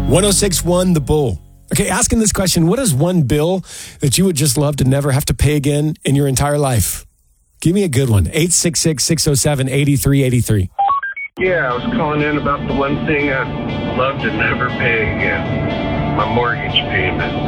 1061 The Bull. Okay, asking this question, what is one bill that you would just love to never have to pay again in your entire life? Give me a good one. 866-607-8383. Yeah, I was calling in about the one thing I'd love to never pay again. My mortgage payment.